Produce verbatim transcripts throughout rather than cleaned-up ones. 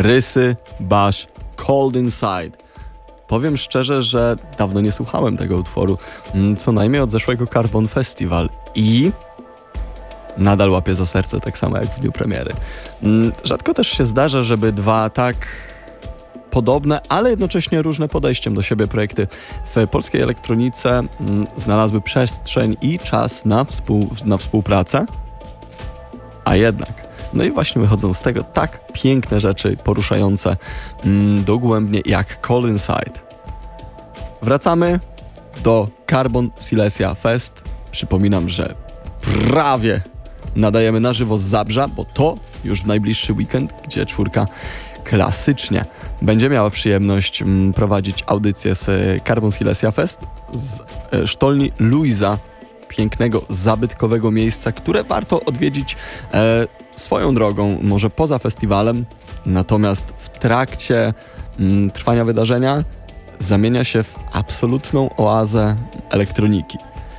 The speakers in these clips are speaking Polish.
Rysy, Bash, Cold Inside. Powiem szczerze, że dawno nie słuchałem tego utworu, co najmniej od zeszłego Carbon Festival i nadal łapię za serce tak samo jak w dniu premiery. Rzadko też się zdarza, żeby dwa tak podobne, ale jednocześnie różne podejściem do siebie projekty w polskiej elektronice znalazły przestrzeń i czas na, współ, na współpracę, a jednak. No i właśnie wychodzą z tego tak piękne rzeczy poruszające mm, dogłębnie jak Cold Inside. Wracamy do Carbon Silesia Fest. Przypominam, że prawie nadajemy na żywo z Zabrza, bo to już w najbliższy weekend, gdzie czwórka klasycznie będzie miała przyjemność mm, prowadzić audycję z Carbon Silesia Fest z e, sztolni Luiza, pięknego, zabytkowego miejsca, które warto odwiedzić e, swoją drogą, może poza festiwalem, natomiast w trakcie mm, trwania wydarzenia zamienia się w absolutną oazę elektroniki.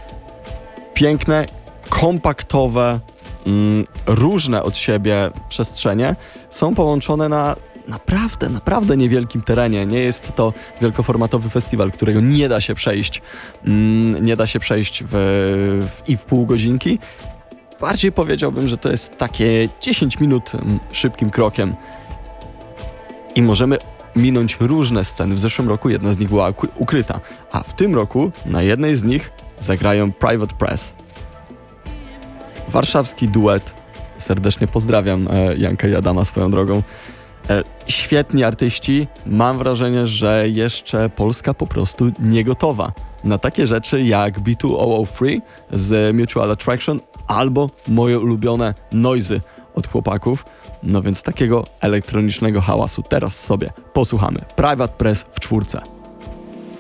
Piękne, kompaktowe, mm, różne od siebie przestrzenie są połączone na naprawdę, naprawdę niewielkim terenie. Nie jest to wielkoformatowy festiwal, którego nie da się przejść, mm, nie da się przejść w, w, i w pół godzinki. Bardziej powiedziałbym, że to jest takie dziesięć minut mm, szybkim krokiem i możemy minąć różne sceny. W zeszłym roku jedna z nich była ukryta, a w tym roku na jednej z nich zagrają Private Press. Warszawski duet. Serdecznie pozdrawiam e, Janka i Adama swoją drogą. E, świetni artyści. Mam wrażenie, że jeszcze Polska po prostu nie gotowa na takie rzeczy jak B dwa zero zero trzy z Mutual Attraction albo moje ulubione Noisy od chłopaków. No więc takiego elektronicznego hałasu teraz sobie posłuchamy. Private Press w czwórce.